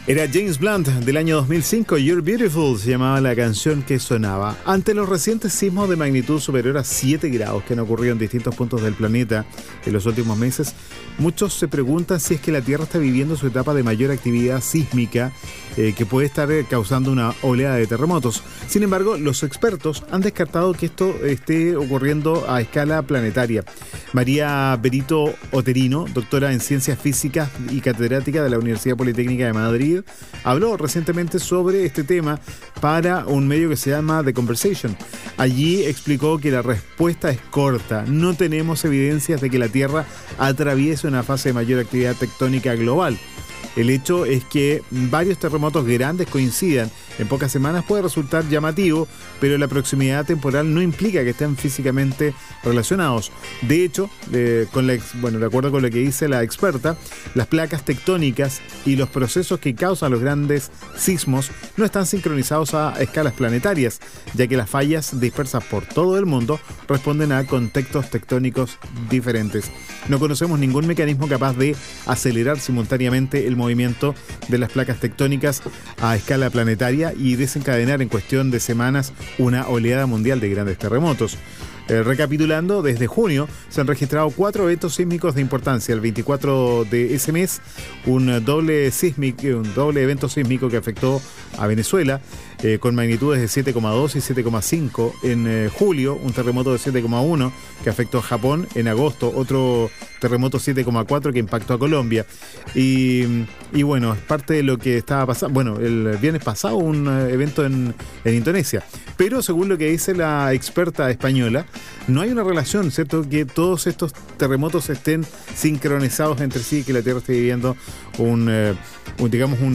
Era James Blunt del año 2005, You're Beautiful se llamaba la canción que sonaba. Ante los recientes sismos de magnitud superior a 7 grados que han ocurrido en distintos puntos del planeta en los últimos meses, muchos se preguntan si es que la Tierra está viviendo su etapa de mayor actividad sísmica que puede estar causando una oleada de terremotos. Sin embargo, los expertos han descartado que esto esté ocurriendo a escala planetaria. María Benito Oterino, doctora en Ciencias Físicas y catedrática de la Universidad Politécnica de Madrid, habló recientemente sobre este tema para un medio que se llama The Conversation. Allí explicó que la respuesta es corta. No tenemos evidencias de que la Tierra atraviese una fase de mayor actividad tectónica global. El hecho es que varios terremotos grandes coincidan en pocas semanas puede resultar llamativo, pero la proximidad temporal no implica que estén físicamente relacionados. De hecho, de acuerdo con lo que dice la experta, las placas tectónicas y los procesos que causan los grandes sismos no están sincronizados a escalas planetarias, ya que las fallas dispersas por todo el mundo responden a contextos tectónicos diferentes. No conocemos ningún mecanismo capaz de acelerar simultáneamente el movimiento de las placas tectónicas a escala planetaria y desencadenar en cuestión de semanas una oleada mundial de grandes terremotos. Recapitulando, desde junio se han registrado 4 eventos sísmicos de importancia. El 24 de ese mes, un doble evento sísmico que afectó a Venezuela con magnitudes de 7,2 y 7,5. En julio, un terremoto de 7,1 que afectó a Japón. En agosto, otro terremoto 7,4 que impactó a Colombia. Y bueno, es parte de lo que estaba pasando. Bueno, el viernes pasado un evento en Indonesia. Pero según lo que dice la experta española, no hay una relación, ¿cierto? Que todos estos terremotos estén sincronizados entre sí, que la Tierra esté viviendo un